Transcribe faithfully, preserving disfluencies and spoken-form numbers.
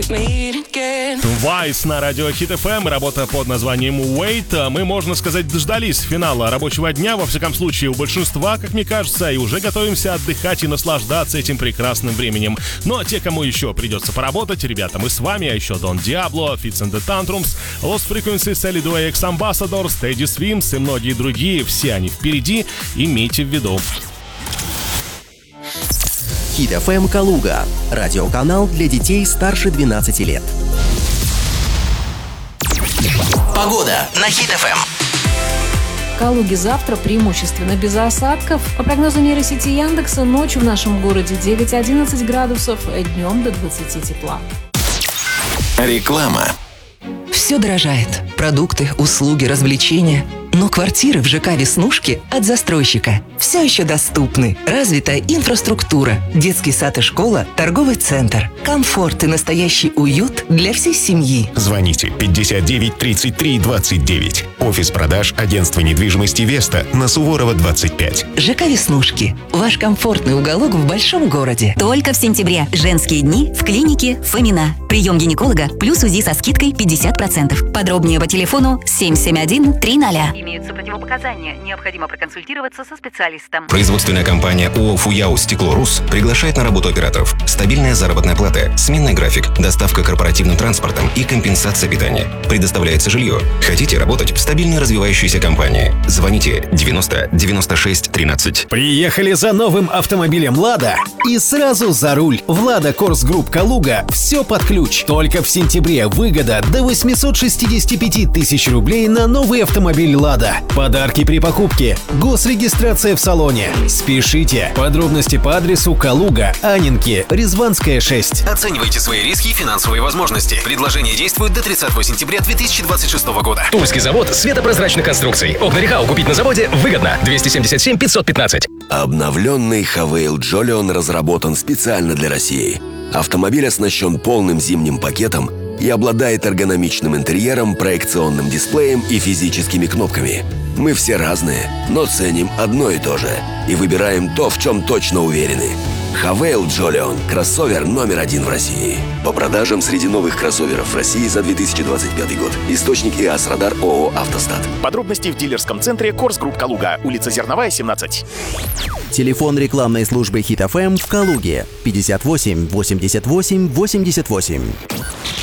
Вайс на радио Хит эф эм, работа под названием Wait. Мы, можно сказать, дождались финала рабочего дня, во всяком случае, у большинства, как мне кажется, и уже готовимся отдыхать и наслаждаться этим прекрасным временем. Ну а те, кому еще придется поработать, ребята, мы с вами, а еще Don Diablo, Fits and the Tantrums, Lost Frequencies, Ellie Duay X Ambassador, Steady Swims и многие другие, все они впереди, имейте в виду. Хит эф эм Калуга. Радиоканал для детей старше двенадцати лет. Погода на Хит эф эм. В Калуге завтра преимущественно без осадков. По прогнозу нейросети Яндекса, ночью в нашем городе девять-одиннадцать градусов, днем до двадцати тепла. Реклама. Все дорожает. Продукты, услуги, развлечения. Но квартиры в ЖК «Веснушки» от застройщика все еще доступны. Развитая инфраструктура, детский сад и школа, торговый центр. Комфорт и настоящий уют для всей семьи. Звоните пятьдесят девять тридцать три двадцать девять. Офис продаж агентства недвижимости «Веста» на Суворова двадцать пять. ЖК «Веснушки» – ваш комфортный уголок в большом городе. Только в сентябре. Женские дни в клинике Фомина. Прием гинеколога плюс УЗИ со скидкой пятьдесят процентов. Подробнее по телефону семь семь один три ноль. Имеются противопоказания. Необходимо проконсультироваться со специалистом. Производственная компания ООО «Фуяу Стекло Рус» приглашает на работу операторов. Стабильная заработная плата, сменный график, доставка корпоративным транспортом и компенсация питания. Предоставляется жилье. Хотите работать в стабильной развивающейся компании? Звоните девяносто девяносто шесть тринадцать. Приехали за новым автомобилем «Лада» и сразу за руль. В «Лада Корс Групп Калуга» все под ключ. Только в сентябре выгода до восемьсот шестьдесят пять тысяч рублей на новый автомобиль «Лада». Подарки при покупке. Госрегистрация в салоне. Спешите. Подробности по адресу Калуга, Анненки, Резванская, шесть. Оценивайте свои риски и финансовые возможности. Предложение действует до тридцатого сентября две тысячи двадцать шестого года. Тульский завод светопрозрачных конструкций. Окна Рехау купить на заводе выгодно. двести семьдесят семь пятьсот пятнадцать. Обновленный Хавейл Джолион разработан специально для России. Автомобиль оснащен полным зимним пакетом и обладает эргономичным интерьером, проекционным дисплеем и физическими кнопками. Мы все разные, но ценим одно и то же и выбираем то, в чем точно уверены. Хавейл Джолион – кроссовер номер один в России. По продажам среди новых кроссоверов в России за две тысячи двадцать пятый год. Источник ИАС Радар ООО «Автостат». Подробности в дилерском центре Корс Групп Калуга, улица Зерновая, семнадцать. Телефон рекламной службы Хит эф эм в Калуге пятьдесят восемь восемьдесят восемь восемьдесят восемь.